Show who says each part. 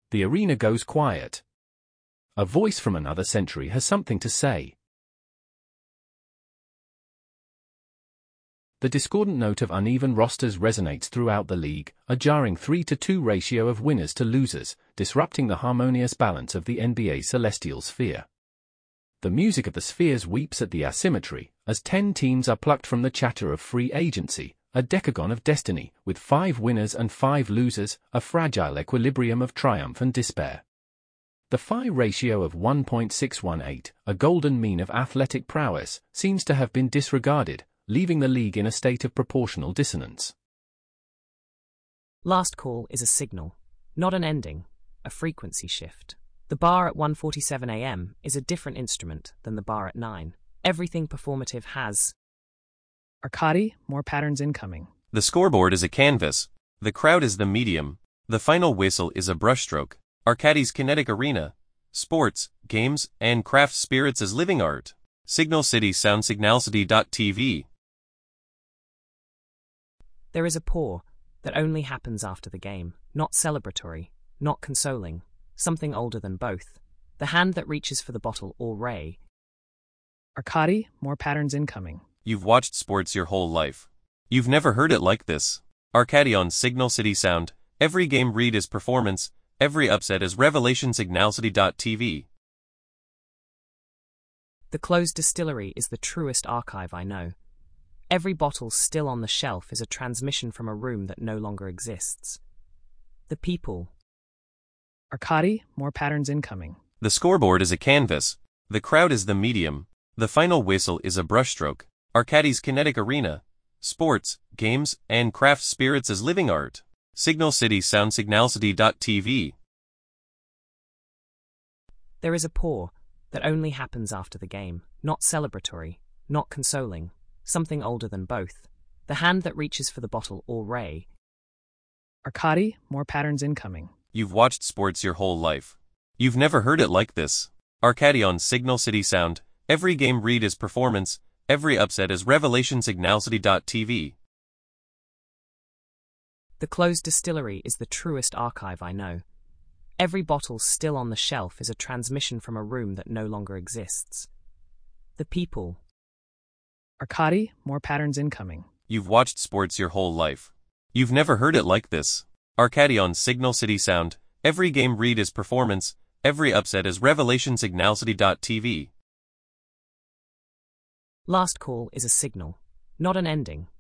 Speaker 1: The arena goes quiet. A voice from another century has something to say. The discordant note of uneven rosters resonates throughout the league, a jarring 3-2 ratio of winners to losers, disrupting the harmonious balance of the NBA celestial sphere. The music of the spheres weeps at the asymmetry, as 10 teams are plucked from the chatter of free agency, a decagon of destiny, with 5 winners and 5 losers, a fragile equilibrium of triumph and despair. The phi ratio of 1.618, a golden mean of athletic prowess, seems to have been disregarded, leaving the league in a state of proportional dissonance.
Speaker 2: Last call is a signal, not an ending, a frequency shift. The bar at 1:47 a.m. is a different instrument than the bar at 9. Everything performative has.
Speaker 3: Arcadi, more patterns incoming.
Speaker 4: The scoreboard is a canvas. The crowd is the medium. The final whistle is a brushstroke. Arcadi's kinetic arena. Sports, games, and craft spirits as living art. Signal City Sound Signalcity.tv.
Speaker 2: There is a pour that only happens after the game, not celebratory, not consoling, something older than both. The hand that reaches for the bottle or ray.
Speaker 3: Arcadi, more patterns incoming.
Speaker 4: You've watched sports your whole life. You've never heard it like this. Arcadi on Signal City Sound. Every game read is performance, every upset is revelation. Signalcity.tv.
Speaker 2: The closed distillery is the truest archive I know. Every bottle still on the shelf is a transmission from a room that no longer exists. The people.
Speaker 3: Arcadi, more patterns incoming.
Speaker 4: The scoreboard is a canvas. The crowd is the medium. The final whistle is a brushstroke. Arcadi's kinetic arena. Sports, games, and craft spirits as living art. Signal City Sound Signalcity.tv.
Speaker 2: There is a pour that only happens after the game, not celebratory, not consoling, something older than both. The hand that reaches for the bottle or ray.
Speaker 3: Arcadi, more patterns incoming.
Speaker 4: You've watched sports your whole life. You've never heard it like this. Arcadi on Signal City Sound. Every game read is performance, every upset is revelation. Signalcity.tv.
Speaker 2: The closed distillery is the truest archive I know. Every bottle still on the shelf is a transmission from a room that no longer exists. The people.
Speaker 3: Arcadi, more patterns incoming.
Speaker 4: You've watched sports your whole life. You've never heard it like this. Arcadi on Signal City Sound. Every game read is performance, every upset is revelation. Signalcity.tv.
Speaker 2: Last call is a signal, not an ending,